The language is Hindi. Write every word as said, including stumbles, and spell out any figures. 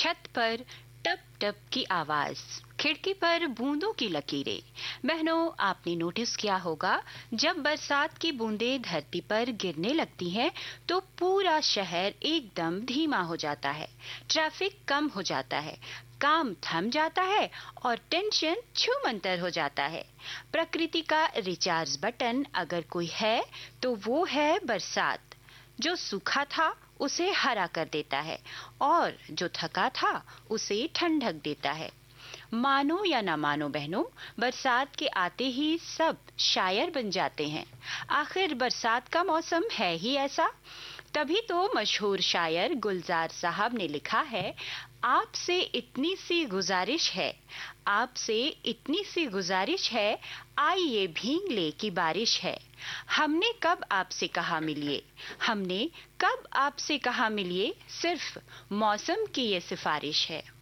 छत पर टप टप की आवाज, खिड़की पर बूंदों की लकीरें। बहनों, आपने नोटिस किया होगा, जब बरसात की बूंदें धरती पर गिरने लगती हैं तो पूरा शहर एकदम धीमा हो जाता है, ट्रैफिक कम हो जाता है, काम थम जाता है और टेंशन छूमंतर हो जाता है। प्रकृति का रिचार्ज बटन अगर कोई है तो वो है बरसात। जो सूखा था उसे हरा कर देता है और जो थका था उसे ठंडक देता है। मानो या ना मानो बहनों, बरसात के आते ही सब शायर बन जाते हैं। आखिर बरसात का मौसम है ही ऐसा। तभी तो मशहूर शायर गुलजार साहब ने लिखा है, आपसे इतनी सी गुजारिश है, आपसे इतनी सी गुजारिश है, आइए भीग ले की बारिश है। हमने कब आपसे कहा मिलिए, हमने कब आपसे कहा मिलिए, सिर्फ मौसम की ये सिफारिश है।